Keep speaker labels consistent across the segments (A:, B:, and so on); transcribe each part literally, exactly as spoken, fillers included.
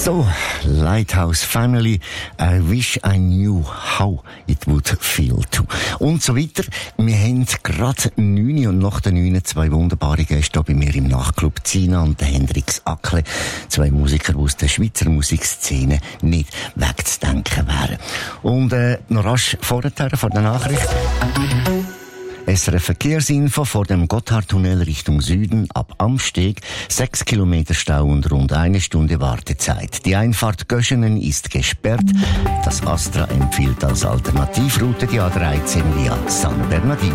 A: So, Lighthouse Family, I wish I knew how it would feel to. Und so weiter. Wir haben gerade neun und nach der neun zwei wunderbare Gäste hier bei mir im Nachtclub. Zina und der Hendrix Ackle. Zwei Musiker, die aus der Schweizer Musikszene nicht wegzudenken wären. Und äh, noch rasch vorher, vor der Nachricht. S R F Verkehrsinfo vor dem Gotthardtunnel Richtung Süden ab Amsteg. Sechs Kilometer Stau und rund eine Stunde Wartezeit. Die Einfahrt Göschenen ist gesperrt. Das Astra empfiehlt als Alternativroute die A dreizehn via San Bernardino.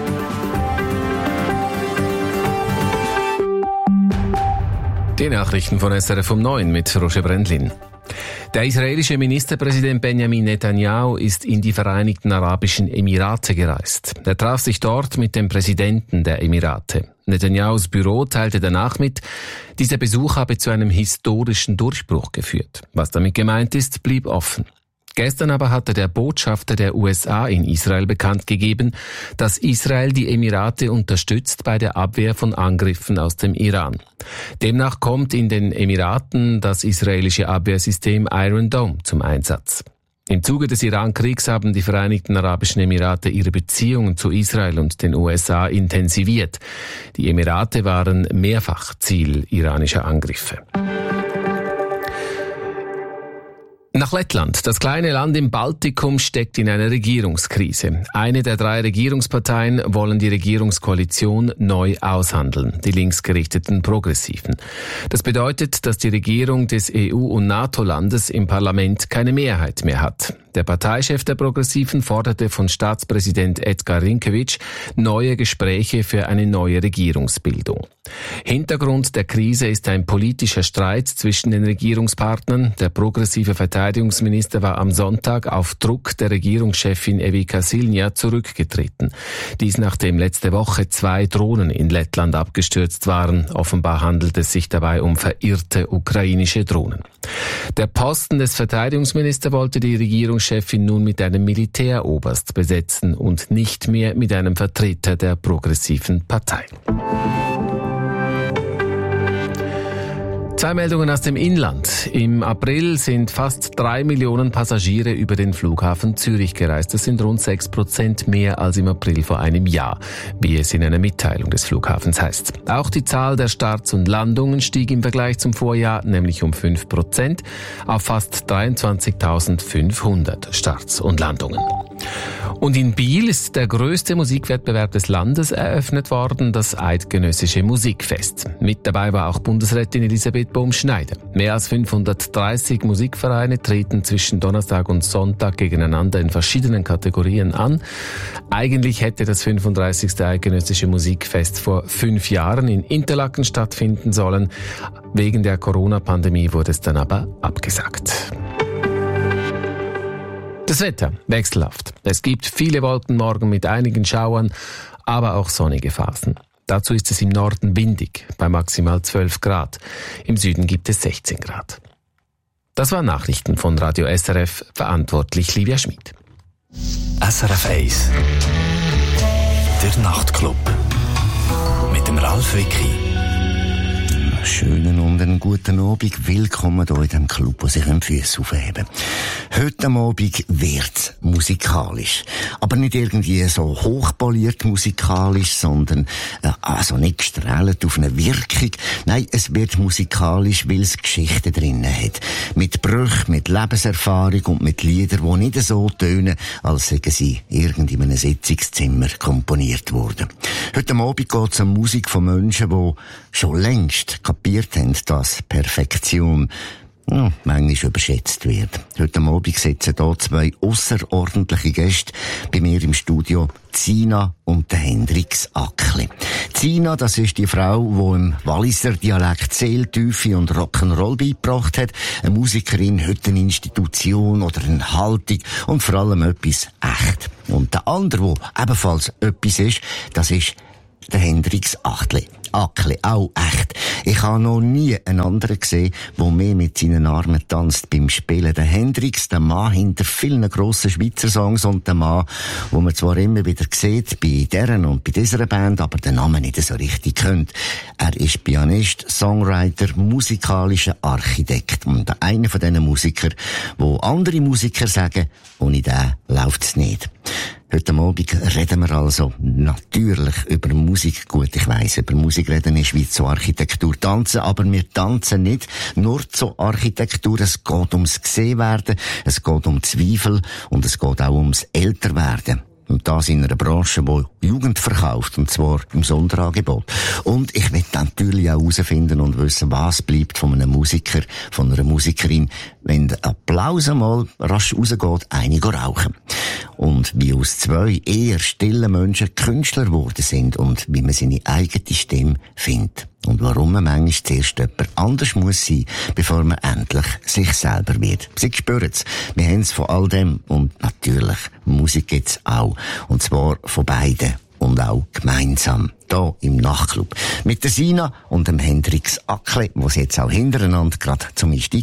B: Die Nachrichten von S R F um neun mit Roger Brendlin. Der israelische Ministerpräsident Benjamin Netanyahu ist in die Vereinigten Arabischen Emirate gereist. Er traf sich dort mit dem Präsidenten der Emirate. Netanyahus Büro teilte danach mit, dieser Besuch habe zu einem historischen Durchbruch geführt. Was damit gemeint ist, blieb offen. Gestern aber hatte der Botschafter der U S A in Israel bekannt gegeben, dass Israel die Emirate unterstützt bei der Abwehr von Angriffen aus dem Iran. Demnach kommt in den Emiraten das israelische Abwehrsystem Iron Dome zum Einsatz. Im Zuge des Iran-Kriegs haben die Vereinigten Arabischen Emirate ihre Beziehungen zu Israel und den U S A intensiviert. Die Emirate waren mehrfach Ziel iranischer Angriffe. Nach Lettland. Das kleine Land im Baltikum steckt in einer Regierungskrise. Eine der drei Regierungsparteien wollen die Regierungskoalition neu aushandeln, die linksgerichteten Progressiven. Das bedeutet, dass die Regierung des E U- und NATO-Landes im Parlament keine Mehrheit mehr hat. Der Parteichef der Progressiven forderte von Staatspräsident Edgar Rinkewitsch neue Gespräche für eine neue Regierungsbildung. Hintergrund der Krise ist ein politischer Streit zwischen den Regierungspartnern. Der progressive Verteidigungsminister war am Sonntag auf Druck der Regierungschefin Evika Silja zurückgetreten. Dies nachdem letzte Woche zwei Drohnen in Lettland abgestürzt waren. Offenbar handelt es sich dabei um verirrte ukrainische Drohnen. Der Posten des Verteidigungsministers wollte die Regierungschefin nun mit einem Militäroberst besetzen und nicht mehr mit einem Vertreter der progressiven Partei. Zwei Meldungen aus dem Inland. Im April sind fast drei Millionen Passagiere über den Flughafen Zürich gereist. Das sind rund sechs Prozent mehr als im April vor einem Jahr, wie es in einer Mitteilung des Flughafens heißt. Auch die Zahl der Starts und Landungen stieg im Vergleich zum Vorjahr, nämlich um fünf Prozent, auf fast dreiundzwanzigtausendfünfhundert Starts und Landungen. Und in Biel ist der größte Musikwettbewerb des Landes eröffnet worden, das Eidgenössische Musikfest. Mit dabei war auch Bundesrätin Elisabeth Bohm-Schneider. Mehr als fünfhundertdreißig Musikvereine treten zwischen Donnerstag und Sonntag gegeneinander in verschiedenen Kategorien an. Eigentlich hätte das fünfunddreißigste Eidgenössische Musikfest vor fünf Jahren in Interlaken stattfinden sollen. Wegen der Corona-Pandemie wurde es dann aber abgesagt. Das Wetter wechselhaft. Es gibt viele Wolken morgen mit einigen Schauern, aber auch sonnige Phasen. Dazu ist es im Norden windig, bei maximal zwölf Grad. Im Süden gibt es sechzehn Grad. Das waren Nachrichten von Radio S R F, verantwortlich Livia Schmid.
C: S R F eins. Der Nachtclub. Mit dem Ralf Wicki.
A: Schönen und einen guten Abend. Willkommen hier in diesem Club, wo sich die Füße aufheben. Heute am Abend wird's musikalisch. Aber nicht irgendwie so hochpoliert musikalisch, sondern äh, also nicht gestrahlt auf eine Wirkung. Nein, es wird musikalisch, weil es Geschichten drin hat. Mit Brüchen, mit Lebenserfahrung und mit Liedern, die nicht so tönen, als seien sie irgendwie in einem Sitzungszimmer komponiert worden. Heute am Abend geht es um Musik von Menschen, die schon längst kapiert haben, dass Perfektion ja, manchmal überschätzt wird. Heute Abend sitzen hier zwei ausserordentliche Gäste bei mir im Studio, Zina und der Hendrix Ackle. Zina, das ist die Frau, die im Walliser Dialekt Seeltiefe und Rock'n'Roll beigebracht hat. Eine Musikerin, heute eine Institution oder eine Haltung und vor allem etwas echt. Und der andere, der ebenfalls etwas ist, das ist der Hendrix Ackle. Ackle, auch echt. Ich habe noch nie einen anderen gesehen, der mehr mit seinen Armen tanzt beim Spielen. Der Hendrix, der Mann hinter vielen grossen Schweizer Songs und der Mann, wo man zwar immer wieder sieht, bei deren und bei dieser Band, aber den Namen nicht so richtig kennt. Er ist Pianist, Songwriter, musikalischer Architekt und einer von diesen Musikern, wo andere Musiker sagen, ohne den läuft's nicht. Heute Abend reden wir also natürlich über Musik. Gut, ich weiss, über Musik reden ist wie zur Architektur tanzen, aber wir tanzen nicht nur zur Architektur. Es geht ums Gesehenwerden, es geht um Zweifel und es geht auch ums Älterwerden. Und das in einer Branche, die Jugend verkauft, und zwar im Sonderangebot. Und ich will natürlich auch herausfinden und wissen, was bleibt von einem Musiker, von einer Musikerin, wenn der Applaus einmal rasch rausgeht, einige rauchen. Und wie aus zwei eher stillen Menschen Künstler geworden sind und wie man seine eigene Stimme findet. Und warum man manchmal zuerst jemand anders muss sein, bevor man endlich sich selber wird. Sie spüren es. Wir haben es von all dem. Und natürlich, Musik gibt's auch. Und zwar von beiden. Und auch gemeinsam. Hier im Nachtclub. Mit der Sina und dem Hendrix Ackle, die jetzt auch hintereinander gerade zum Einstieg